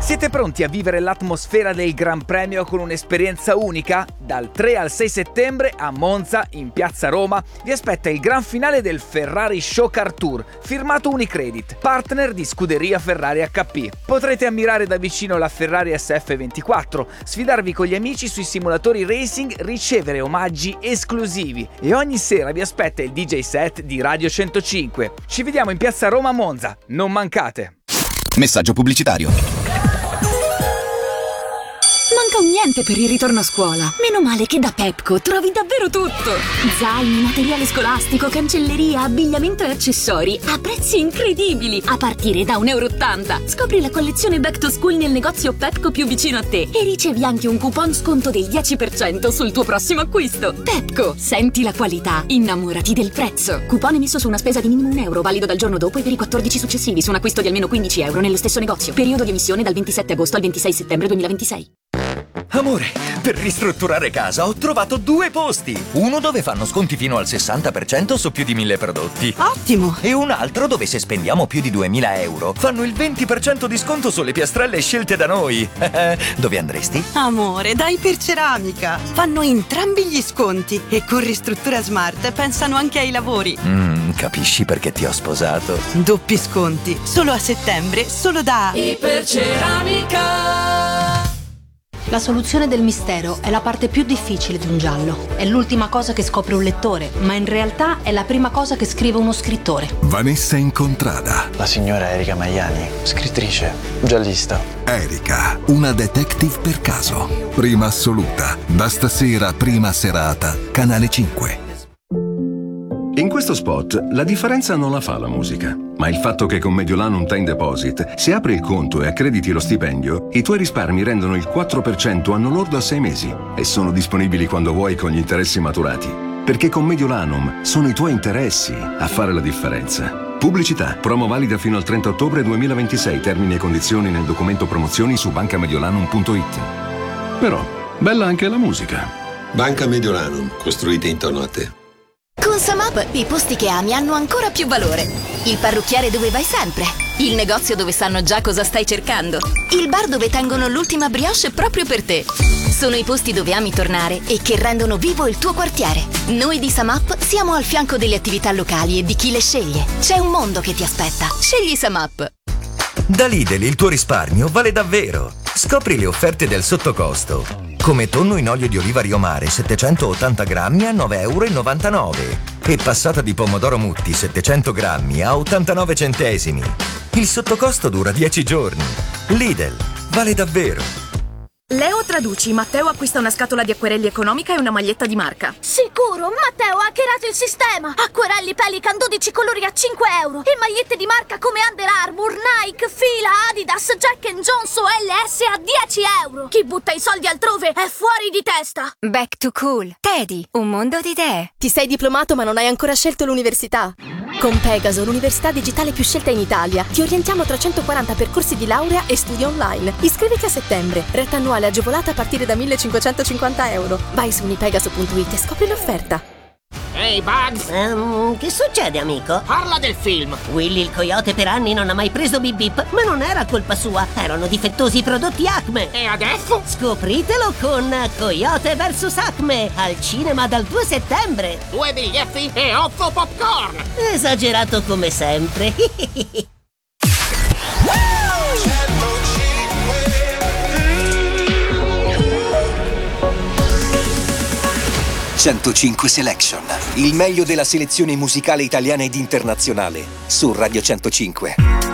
Siete pronti a vivere l'atmosfera del Gran Premio con un'esperienza unica? Dal 3 al 6 settembre a Monza, in Piazza Roma, vi aspetta il gran finale del Ferrari Show Car Tour, firmato Unicredit, partner di Scuderia Ferrari HP. Potrete ammirare da vicino la Ferrari SF24, sfidarvi con gli amici sui simulatori racing, ricevere omaggi esclusivi e ogni sera vi aspetta il DJ set di Radio 105. Ci vediamo in Piazza Roma Monza, non mancate! Messaggio pubblicitario. Manca un niente per il ritorno a scuola. Meno male che da Pepco trovi davvero tutto. Zaini, materiale scolastico, cancelleria, abbigliamento e accessori a prezzi incredibili, a partire da €1,80. Scopri la collezione Back to School nel negozio Pepco più vicino a te e ricevi anche un coupon sconto del 10% sul tuo prossimo acquisto. Pepco, senti la qualità, innamorati del prezzo. Coupon emesso su una spesa di minimo €1, valido dal giorno dopo e per i 14 successivi su un acquisto di almeno €15 nello stesso negozio. Periodo di emissione dal 27 agosto al 26 settembre 2026. Amore, per ristrutturare casa ho trovato 2 posti. Uno dove fanno sconti fino al 60% su più di 1000 prodotti. Ottimo! E un altro dove se spendiamo più di €2000 fanno il 20% di sconto sulle piastrelle scelte da noi. Dove andresti? Amore, dai Perceramica! Fanno entrambi gli sconti e con Ristruttura Smart pensano anche ai lavori. Capisci perché ti ho sposato? Doppi sconti, solo a settembre, solo da Iperceramica. La soluzione del mistero è la parte più difficile di un giallo. È l'ultima cosa che scopre un lettore, ma in realtà è la prima cosa che scrive uno scrittore. Vanessa Incontrada. La signora Erika Maiani, scrittrice, giallista. Erika, una detective per caso. Prima assoluta. Da stasera, prima serata, Canale 5. In questo spot la differenza non la fa la musica, ma il fatto che con Mediolanum Time Deposit, se apri il conto e accrediti lo stipendio, i tuoi risparmi rendono il 4% anno lordo a 6 mesi e sono disponibili quando vuoi con gli interessi maturati. Perché con Mediolanum sono i tuoi interessi a fare la differenza. Pubblicità. Promo valida fino al 30 ottobre 2026. Termini e condizioni nel documento promozioni su bancamediolanum.it. Però, bella anche la musica. Banca Mediolanum, costruite intorno a te. Con SumUp i posti che ami hanno ancora più valore. Il parrucchiere dove vai sempre. Il negozio dove sanno già cosa stai cercando. Il bar dove tengono l'ultima brioche proprio per te. Sono i posti dove ami tornare e che rendono vivo il tuo quartiere. Noi di SumUp siamo al fianco delle attività locali e di chi le sceglie. C'è un mondo che ti aspetta. Scegli SumUp. Da Lidl il tuo risparmio vale davvero. Scopri le offerte del sottocosto. Come tonno in olio di oliva Rio Mare 780 grammi a €9,99 e passata di pomodoro Mutti 700 grammi a 89 centesimi. Il sottocosto dura 10 giorni. Lidl, vale davvero. Leo traduci, Matteo acquista una scatola di acquerelli economica e una maglietta di marca. Sicuro, Matteo ha hackerato il sistema. Acquerelli Pelican 12 colori a €5 e magliette di marca come Under Armour, Nike, Fila, Adidas, Jack Jones o LS a €10. Chi butta i soldi altrove è fuori di testa. Back to Cool. Teddy, un mondo di idee. Ti sei diplomato ma non hai ancora scelto l'università? Con Pegaso, l'università digitale più scelta in Italia, ti orientiamo tra 140 percorsi di laurea e studi online. Iscriviti a settembre. Retta annuale agevolata a partire da €1.550. Vai su unipegaso.it e scopri l'offerta. Ehi, Bugs! Che succede, amico? Parla del film! Willy il coyote per anni non ha mai preso Bip Bip, ma non era colpa sua, erano difettosi i prodotti Acme. E adesso? Scopritelo con Coyote vs Acme, al cinema dal 2 settembre. 2 biglietti e 8 popcorn! Esagerato come sempre. 105 Selection, il meglio della selezione musicale italiana ed internazionale, su Radio 105.